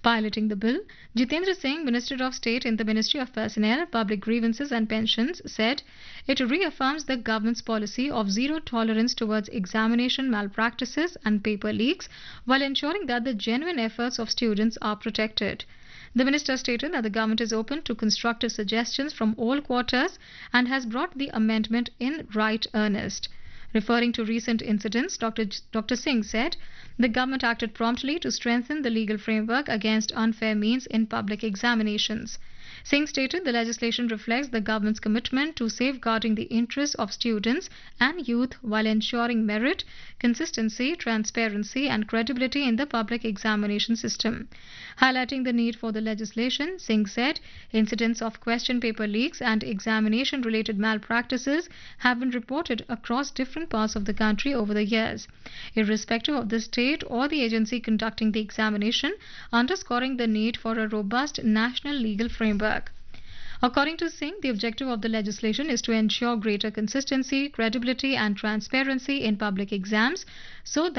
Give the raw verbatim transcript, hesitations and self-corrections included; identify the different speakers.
Speaker 1: Piloting the bill, Jitendra Singh, Minister of State in the Ministry of Personnel, Public Grievances and Pensions, said it reaffirms the government's policy of zero tolerance towards examination malpractices and paper leaks while ensuring that the genuine efforts of students are protected. The minister stated that the government is open to constructive suggestions from all quarters and has brought the amendment in right earnest. Referring to recent incidents, Doctor J- Doctor Singh said the government acted promptly to strengthen the legal framework against unfair means in public examinations. Singh stated the legislation reflects the government's commitment to safeguarding the interests of students and youth while ensuring merit, consistency, transparency, and credibility in the public examination system. Highlighting the need for the legislation, Singh said incidents of question paper leaks and examination related malpractices have been reported across different parts of the country over the years, irrespective of the state or the agency conducting the examination, underscoring the need for a robust national legal framework. According to Singh, the objective of the legislation is to ensure greater consistency, credibility, and transparency in public exams so that